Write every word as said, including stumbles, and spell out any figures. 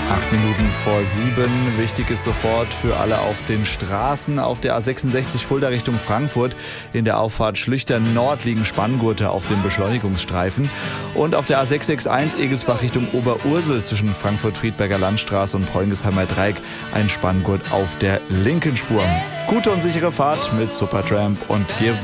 Acht Minuten vor sieben. Wichtig ist sofort für alle auf den Straßen. Auf der A sechsundsechzig Fulda Richtung Frankfurt in der Auffahrt Schlüchtern Nord liegen Spanngurte auf dem Beschleunigungsstreifen. Und auf der A sechs sechs eins Egelsbach Richtung Oberursel zwischen Frankfurt-Friedberger Landstraße und Preungesheimer Dreieck ein Spanngurt auf der linken Spur. Gute und sichere Fahrt mit Supertramp und Gear